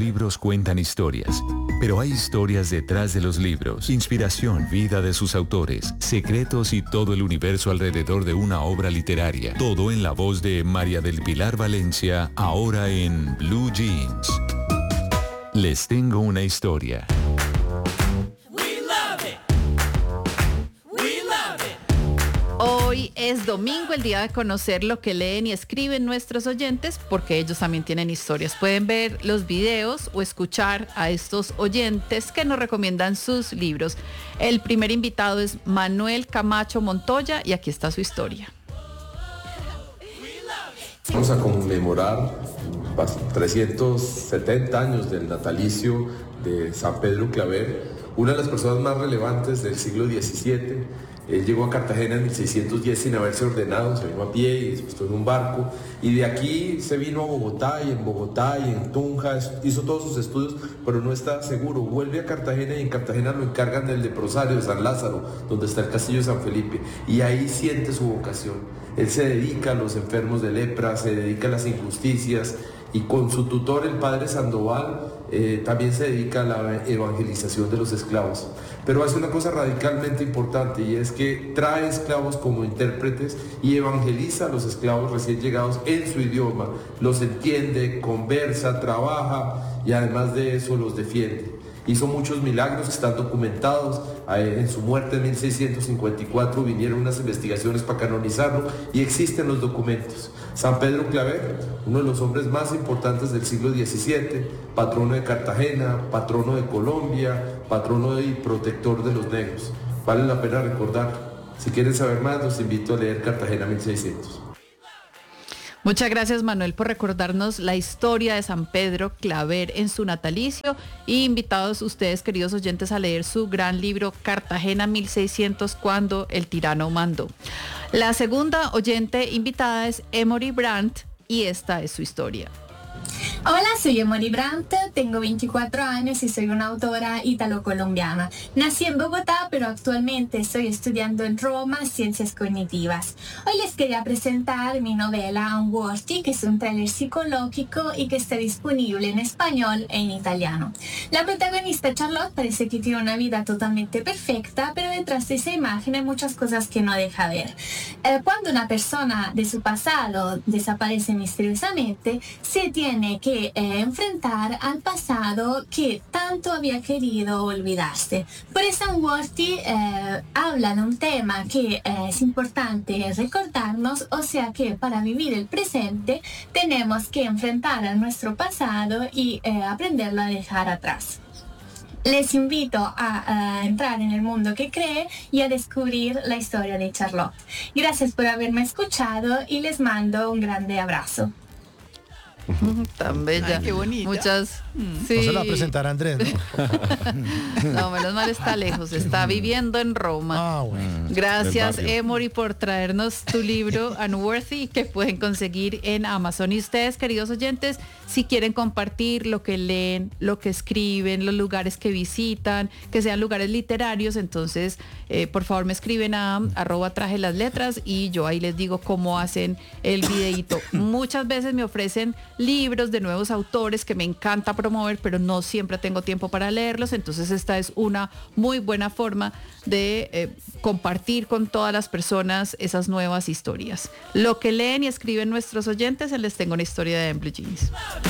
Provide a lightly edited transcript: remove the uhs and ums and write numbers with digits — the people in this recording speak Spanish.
libros cuentan historias, pero hay historias detrás de los libros, inspiración, vida de sus autores, secretos y todo el universo alrededor de una obra literaria. Todo en la voz de María del Pilar Valencia, ahora en Blue Jeans. Les tengo una historia. Hoy es domingo, el día de conocer lo que leen y escriben nuestros oyentes, porque ellos también tienen historias. Pueden ver los videos o escuchar a estos oyentes que nos recomiendan sus libros. El primer invitado es Manuel Camacho Montoya y aquí está su historia. Vamos a conmemorar 370 años del natalicio de San Pedro Claver, una de las personas más relevantes del siglo XVII. Él llegó a Cartagena en 1610 sin haberse ordenado, se vino a pie y después en un barco, y de aquí se vino a Bogotá y en Tunja hizo todos sus estudios, pero no está seguro. Vuelve a Cartagena y en Cartagena lo encargan del leprosario de San Lázaro, donde está el castillo de San Felipe, y ahí siente su vocación. Él se dedica a los enfermos de lepra, se dedica a las injusticias, y con su tutor, el padre Sandoval, también se dedica a la evangelización de los esclavos. Pero hace una cosa radicalmente importante, y es que trae esclavos como intérpretes y evangeliza a los esclavos recién llegados en su idioma. Los entiende, conversa, trabaja y además de eso los defiende. Hizo muchos milagros que están documentados. En su muerte en 1654 vinieron unas investigaciones para canonizarlo y existen los documentos. San Pedro Claver, uno de los hombres más importantes del siglo XVII, patrono de Cartagena, patrono de Colombia, patrono y protector de los negros. Vale la pena recordar. Si quieren saber más, los invito a leer Cartagena 1600. Muchas gracias, Manuel, por recordarnos la historia de San Pedro Claver en su natalicio, y invitados ustedes, queridos oyentes, a leer su gran libro Cartagena 1600, cuando el tirano mandó. La segunda oyente invitada es Emory Brandt y esta es su historia. Hola, soy Emory Brandt, tengo 24 años y soy una autora ítalo-colombiana. Nací en Bogotá, pero actualmente estoy estudiando en Roma ciencias cognitivas. Hoy les quería presentar mi novela Unworthy, que es un thriller psicológico y que está disponible en español e en italiano. La protagonista Charlotte parece que tiene una vida totalmente perfecta, pero detrás de esa imagen hay muchas cosas que no deja ver. Cuando una persona de su pasado desaparece misteriosamente, se tiene que enfrentar al pasado que tanto había querido olvidarse. Por eso Unworthy habla de un tema que es importante recordarnos, o sea que para vivir el presente tenemos que enfrentar a nuestro pasado y aprenderlo a dejar atrás. Les invito a entrar en el mundo que cree y a descubrir la historia de Charlotte. Gracias por haberme escuchado y les mando un grande abrazo. Tan bella. Ay, qué bonita. Muchas. Sí. No se la va a presentar a Andrés, ¿no? No, menos mal está lejos, está viviendo en Roma. Ah, bueno. Gracias, Del barrio. Emory, por traernos tu libro Unworthy, que pueden conseguir en Amazon. Y ustedes, queridos oyentes, si quieren compartir lo que leen, lo que escriben, los lugares que visitan, que sean lugares literarios, entonces por favor me escriben a @trajelasletras y yo ahí les digo cómo hacen el videíto. Muchas veces me ofrecen libros de nuevos autores que me encanta promover, pero no siempre tengo tiempo para leerlos, entonces esta es una muy buena forma de compartir con todas las personas esas nuevas historias. Lo que leen y escriben nuestros oyentes, les tengo una historia de Blue Jeans.